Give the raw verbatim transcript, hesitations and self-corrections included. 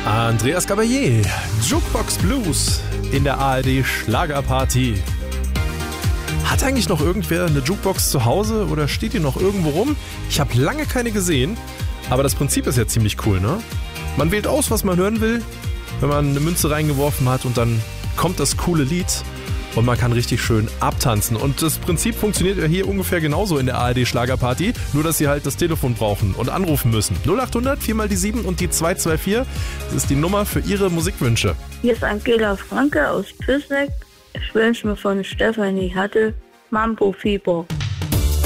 Andreas Gabalier, Jukebox Blues in der A R D Schlagerparty. Hat eigentlich noch irgendwer eine Jukebox zu Hause oder steht die noch irgendwo rum? Ich habe lange keine gesehen, aber das Prinzip ist ja ziemlich cool, ne? Man wählt aus, was man hören will, wenn man eine Münze reingeworfen hat und dann kommt das coole Lied und man kann richtig schön abtanzen. Und das Prinzip funktioniert ja hier ungefähr genauso in der A R D Schlagerparty, nur dass sie halt das Telefon brauchen und anrufen müssen. null acht hundert, vier mal die sieben und die zwei zwei vier, das ist die Nummer für Ihre Musikwünsche. Hier ist Angela Franke aus Püsseck. Ich wünsche mir von Stefanie Hatte Mambo Fieber.